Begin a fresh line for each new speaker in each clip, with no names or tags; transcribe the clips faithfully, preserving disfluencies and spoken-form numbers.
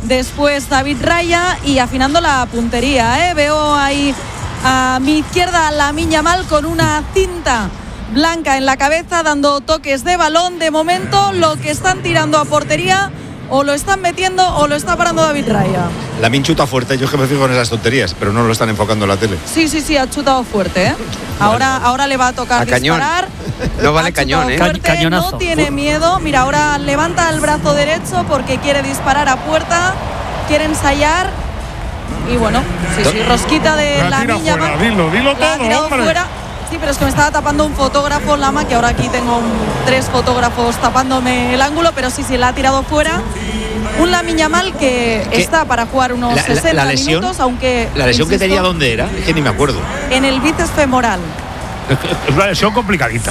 después David Raya y afinando la puntería, ¿eh? Veo ahí a mi izquierda a Lamine Yamal con una cinta blanca en la cabeza dando toques de balón. De momento lo que están tirando a portería o lo están metiendo o lo está parando David Raya.
Lamine chuta fuerte, yo es que me fijo en esas tonterías, pero no lo están enfocando en la tele.
Sí, sí, sí, ha chutado fuerte, ¿eh? Ahora, ahora le va a tocar
a
disparar.
Cañón. No vale cañón, ¿eh?
Fuerte,
Cañonazo.
no tiene miedo. Mira, ahora levanta el brazo derecho porque quiere disparar a puerta, quiere ensayar. Y bueno, sí, sí, rosquita de
la
Lamine Yamal.
Dilo, dilo
La ha
todo,
tirado
hombre.
fuera. Sí, pero es que me estaba tapando un fotógrafo, Lama, que ahora aquí tengo un, tres fotógrafos tapándome el ángulo, pero sí, sí, la ha tirado fuera. Un Lamine Yamal que
¿Qué?
está para jugar unos
La, la,
sesenta
la lesión,
minutos, aunque
la lesión que
insisto,
tenía, ¿dónde era? Es que ni me acuerdo.
en el bíceps femoral.
Es una lesión complicadita.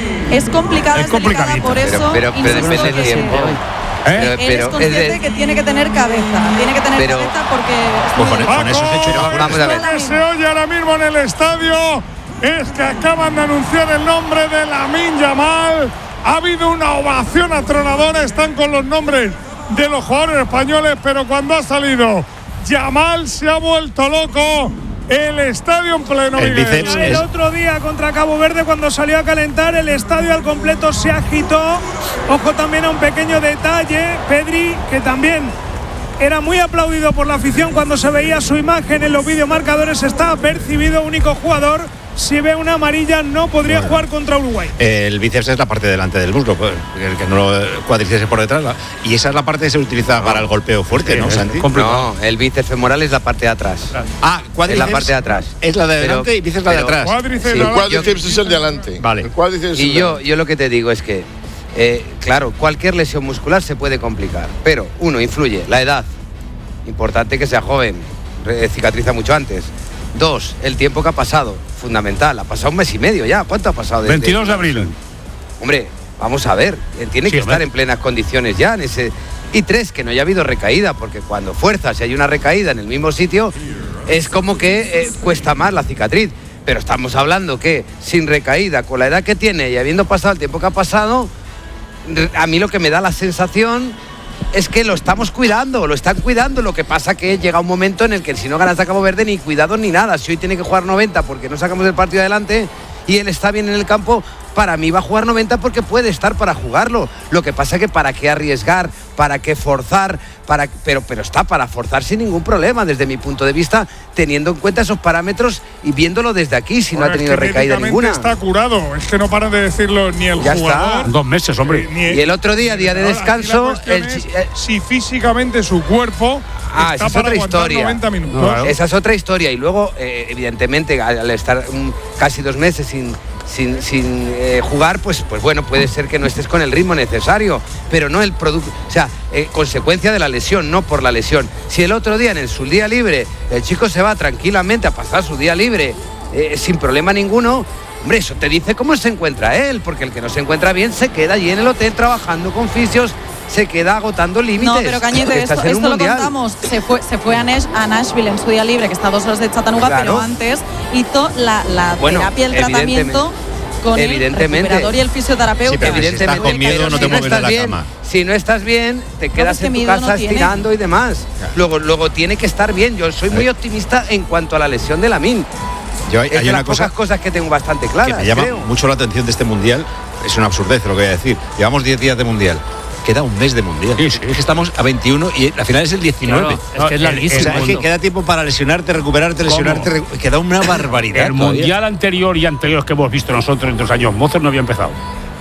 Es complicada,
Es
es, delicada,
complicadita.
por eso
Pero, pero, pero
insisto
depende del
que
tiempo.
¿Eh?
Pero,
él es
pero es
consciente
de,
que tiene que tener cabeza, tiene que tener
Pero-
cabeza porque es
Pues
muy
con, con eso se echa
Paco,
fuera.
vamos a ver.
Lo que se oye ahora mismo en el estadio es que acaban de anunciar el nombre de Lamine Yamal. Ha habido una ovación atronadora, están con los nombres de los jugadores españoles, pero cuando ha salido Yamal se ha vuelto loco. El estadio en pleno.
El
Miguel.
bíceps
El
es-
otro día contra Cabo Verde, cuando salió a calentar, el estadio al completo se agitó. Ojo también a un pequeño detalle, Pedri, que también era muy aplaudido por la afición cuando se veía su imagen en los videomarcadores, está apercibido, único jugador. Si ve una amarilla no podría
Bueno.
jugar contra Uruguay.
El bíceps es la parte delante del muslo, pues, el que no lo cuádriceps por detrás. la- Y esa es la parte que se utiliza para el golpeo fuerte, ¿no, Santi?
no, el bíceps femoral es la parte de atrás.
Ah,
Es
cuádriceps
la parte de atrás.
es la de
Pero-
delante y bíceps la de
pero-
atrás.
Cuádriceps,
Sí.
la-
El cuádriceps es el de adelante.
Vale.
El cuádriceps es el
Y
de
yo, yo lo que te digo es que, eh, claro, cualquier lesión muscular se puede complicar, pero uno, influye la edad, importante que sea joven, re- cicatriza mucho antes. Dos, el tiempo que ha pasado, fundamental, ha pasado un mes y medio ya. ¿Cuánto ha pasado? desde-
veintidós de abril.
Hombre, vamos a ver, eh, tiene
Sí,
que
hombre.
estar en plenas condiciones ya en ese. Y tres, que no haya habido recaída, porque cuando fuerzas y hay una recaída en el mismo sitio, es como que eh, cuesta más la cicatriz. Pero estamos hablando que sin recaída, con la edad que tiene y habiendo pasado el tiempo que ha pasado, re- a mí lo que me da la sensación es que lo estamos cuidando, lo están cuidando. Lo que pasa que llega un momento en el que si no ganas a Cabo Verde ni cuidado ni nada. Si hoy tiene que jugar noventa porque no sacamos el partido adelante y él está bien en el campo, para mí va a jugar noventa porque puede estar para jugarlo. Lo que pasa que para qué arriesgar, para qué forzar, para pero pero está para forzar sin ningún problema desde mi punto de vista, teniendo en cuenta esos parámetros y viéndolo desde aquí, si no
Bueno,
ha tenido
es que
recaída
médicamente
ninguna.
Está curado, es que no paran de decirlo ni el
Ya está.
jugador.
Dos meses, hombre.
ni-
Y el otro día, día de
Ahora, aquí la
descanso,
cuestión
el
es
chi- eh,
si físicamente su cuerpo
Ah,
está
esa es
para
otra
aguantar
historia.
noventa minutos.
Claro.
Esa es otra historia. Y luego, eh, evidentemente, al, al estar um, casi dos meses sin, sin, sin eh, jugar, pues, pues bueno, puede ser que no estés con el ritmo necesario, pero no el producto, o sea, eh, consecuencia de la lesión, no por la lesión. Si el otro día en el, su día libre el chico se va tranquilamente a pasar su día libre eh, sin problema ninguno, hombre, eso te dice cómo se encuentra él, porque el que no se encuentra bien se queda allí en el hotel trabajando con fisios, se queda agotando límites.
No, pero Cañete,
Estás
esto,
en un
esto lo
mundial.
contamos. Se fue, se fue a, Nash, a Nashville en su día libre, que está a dos horas de Chattanooga,
Claro.
pero antes hizo la, la
Bueno,
terapia, el tratamiento con
evidentemente.
el recuperador y el fisioterapeuta.
Sí, pero si estás con miedo,
pero
no te
si
mueves de
estás
la
bien,
cama.
Si no estás bien, te quedas
es que
en tu
miedo no
casa
tiene.
estirando y demás.
Claro.
Luego, luego tiene que estar bien. Yo soy muy optimista en cuanto a la lesión de Lamine.
Yo, hay,
Es
hay
de
una
las
cosa
pocas cosas que tengo bastante
que
claras,
me llama
creo.
mucho la atención de este mundial. Es una absurdez lo que voy a decir. Llevamos diez días de mundial. Queda un mes de mundial.
Sí, sí.
Es que estamos a veintiuno y la final es el diecinueve.
Claro, es que es
O
larguísimo.
sea, es que queda tiempo para lesionarte, recuperarte, lesionarte. recu- Queda una barbaridad.
El
todavía.
mundial anterior y anteriores que hemos visto nosotros en dos años, Mozart no había empezado.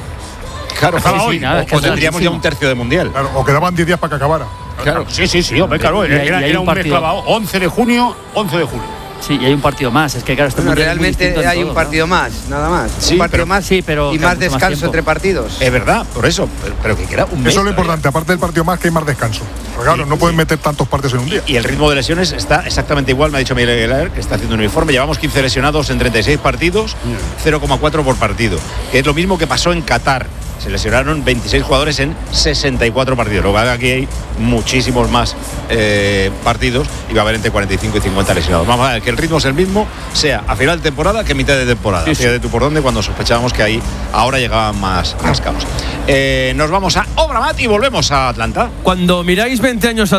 Claro,
Empezaba
sí,
hoy.
sí,
nada,
o-
es que
o
es
tendríamos ya
larguísimo.
un tercio de mundial.
Claro, o quedaban diez días para que acabara.
Claro.
Sí, sí, sí, hombre, claro.
Y hay-
Era,
y hay
era
un
un mes
partido.
clavado. once de junio, once de julio.
Sí, y hay un partido más. Es que claro, este
Bueno,
mundial es muy distinto
realmente
en
hay
todo,
un
¿no?
partido más, nada más.
Sí,
un partido
pero-
más
sí, pero
y
queda
más
mucho más
descanso
tiempo.
entre partidos.
Es verdad, por eso. Pero, pero que queda un mes.
Eso es lo
todavía.
importante, aparte del partido más, que hay más descanso. Porque claro, no pueden meter tantos partidos en un día.
Y el ritmo de lesiones está exactamente igual, me ha dicho Miguel Aguilar, que está haciendo un informe. Llevamos quince lesionados en treinta y seis partidos, cero coma cuatro por partido. Que es lo mismo que pasó en Qatar. Se lesionaron veintiséis jugadores en sesenta y cuatro partidos. Luego aquí hay muchísimos más eh, partidos y va a haber entre cuarenta y cinco y cincuenta lesionados. Vamos a ver que el ritmo es el mismo, sea a final de temporada que a mitad de temporada.
Sí, sí.
Fíjate tú por dónde, cuando sospechábamos que ahí ahora llegaban más, más caos. Eh, nos vamos a Obramat y volvemos a Atlanta.
Cuando miráis veinte años